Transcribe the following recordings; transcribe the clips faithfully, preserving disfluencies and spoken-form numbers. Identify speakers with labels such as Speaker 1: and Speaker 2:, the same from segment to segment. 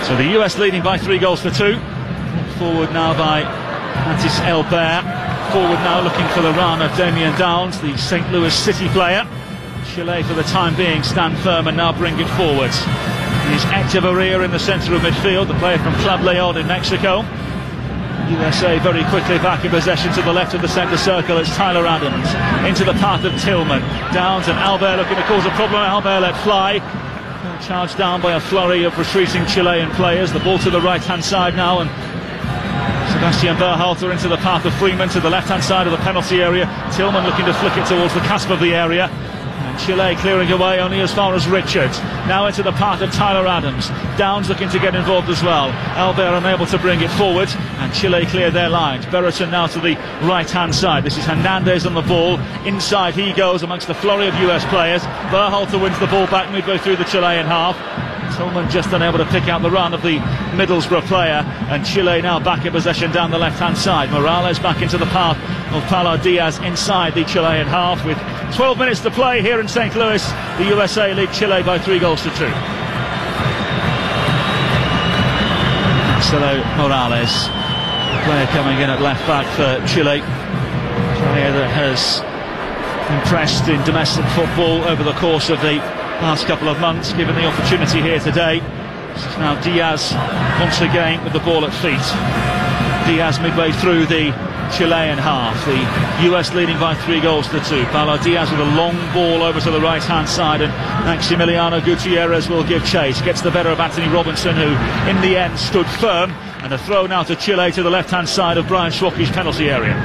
Speaker 1: So the U S leading by three goals to two. Forward now by Mathys Elbert. Forward now looking for the run of Damian Downs, the Saint Louis City player. Chile for the time being stand firm and now bring it forward. Is Echeverria in the centre of midfield, the player from Club Leon in Mexico. U S A very quickly back in possession to the left of the centre circle. It's Tyler Adams into the path of Tillman. Downs and Albert looking to cause a problem. Albert let fly. Charged down by a flurry of retreating Chilean players. The ball to the right hand side now, and Sebastian Berhalter into the path of Freeman to the left hand side of the penalty area. Tillman looking to flick it towards the cusp of the area. Chile clearing away only as far as Richards. Now into the path of Tyler Adams. Downs looking to get involved as well. Albert unable to bring it forward, and Chile clear their lines. Berreton now to the right hand side. This is Hernandez on the ball. Inside he goes amongst the flurry of U S players. Berhalter wins the ball back midway through the Chilean half. Tillman just unable to pick out the run of the Middlesbrough player, and Chile now back in possession down the left hand side. Morales back into the path of Paulo Diaz inside the Chilean half with twelve minutes to play here in Saint Louis. The U S A lead Chile by three goals to two. Marcelo Morales, player coming in at left back for Chile, player that has impressed in domestic football over the course of the last couple of months, given the opportunity here today. This is now Diaz once again with the ball at feet. Diaz midway through the Chilean half. The U S leading by three goals to two. Paulo Diaz with a long ball over to the right hand side, and Maximiliano Gutierrez will give chase. Gets the better of Anthony Robinson, who in the end stood firm, and a throw now to Chile to the left hand side of Brian Schwocke's penalty area.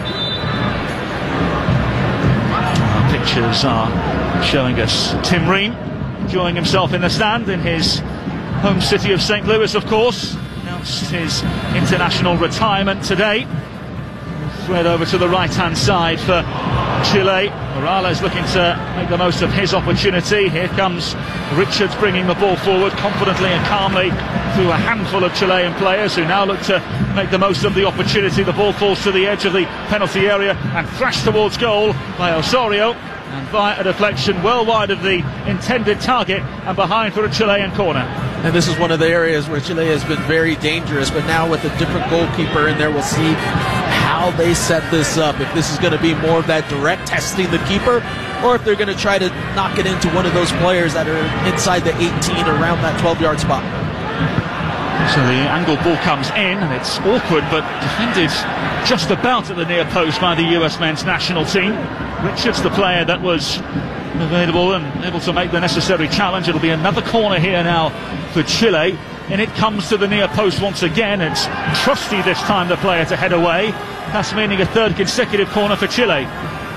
Speaker 1: Our pictures are showing us Tim Ream enjoying himself in the stand in his home city of Saint Louis, of course. Announced his international retirement today. Thread over to the right hand side for Chile. Morales looking to make the most of his opportunity. Here comes Richards bringing the ball forward confidently and calmly through a handful of Chilean players who now look to make the most of the opportunity. The ball falls to the edge of the penalty area and thrashed towards goal by Osorio, and via a deflection well wide of the intended target and behind for a Chilean corner.
Speaker 2: And this is one of the areas where Chile has been very dangerous, but now with a different goalkeeper in there, we'll see how they set this up. If this is going to be more of that direct testing the keeper, or if they're going to try to knock it into one of those players that are inside the eighteen, around that twelve yard spot.
Speaker 1: So the angled ball comes in, and it's awkward but defended just about at the near post by the U S men's national team. Richards, the player that was available and able to make the necessary challenge. It'll be another corner here now for Chile, and it comes to the near post once again. It's Trusty this time, the player, to head away. That's meaning a third consecutive corner for Chile.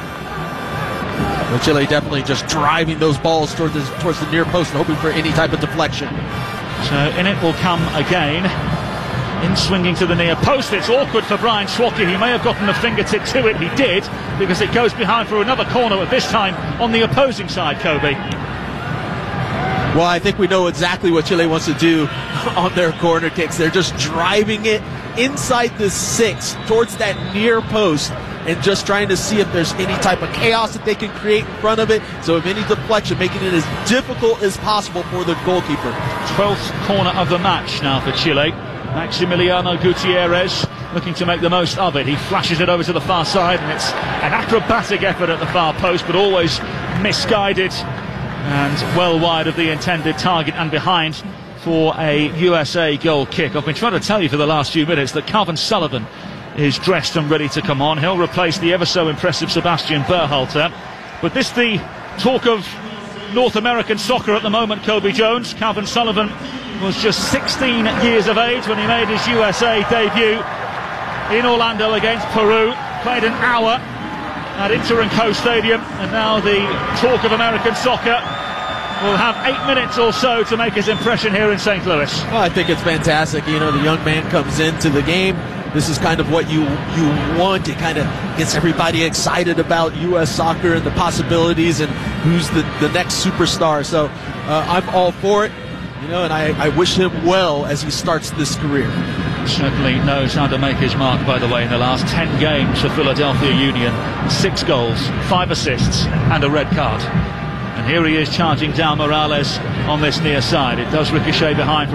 Speaker 2: Well, Chile definitely just driving those balls towards the, towards the near post and hoping for any type of deflection.
Speaker 1: So in it will come again. In swinging to the near post, it's awkward for Brian Schwocke. He may have gotten a fingertip to it. He did, because it goes behind for another corner, but this time on the opposing side, Kobe.
Speaker 2: Well, I think we know exactly what Chile wants to do on their corner kicks. They're just driving it inside the six towards that near post and just trying to see if there's any type of chaos that they can create in front of it. So if any deflection, making it as difficult as possible for the goalkeeper.
Speaker 1: twelfth corner of the match now for Chile. Maximiliano Gutierrez looking to make the most of it. He flashes it over to the far side, and it's an acrobatic effort at the far post, but always misguided and well wide of the intended target and behind for a U S A goal kick. I've been trying to tell you for the last few minutes that Calvin Sullivan is dressed and ready to come on. He'll replace the ever so impressive Sebastian Berhalter. But this the talk of North American soccer at the moment, Kobe Jones. Calvin Sullivan was just sixteen years of age when he made his U S A debut in Orlando against Peru. Played an hour at Inter and Co Stadium, and now the talk of American soccer will have eight minutes or so to make his impression here in Saint Louis.
Speaker 2: Well, I think it's fantastic. You know, the young man comes into the game. This is kind of what you you want. It kind of gets everybody excited about U S soccer and the possibilities and who's the, the next superstar. So uh, I'm all for it, you know, and I, I wish him well as he starts this career.
Speaker 1: Certainly knows how to make his mark, by the way, in the last ten games for Philadelphia Union. Six goals, five assists and a red card. And here he is charging down Morales on this near side. It does ricochet behind.